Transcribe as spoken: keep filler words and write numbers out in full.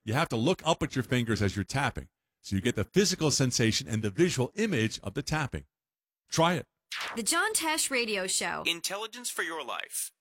You have to look up at your fingers as you're tapping, so you get the physical sensation and the visual image of the tapping. Try it. The John Tesh Radio Show. Intelligence for your life.